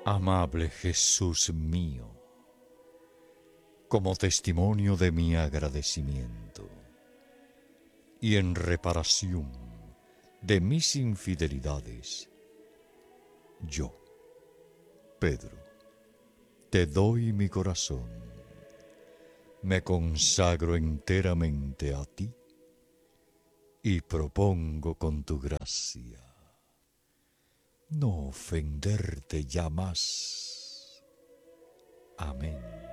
Amable Jesús mío, como testimonio de mi agradecimiento y en reparación de mis infidelidades, yo, Pedro, te doy mi corazón, me consagro enteramente a ti y propongo con tu gracia no ofenderte ya más. Amén.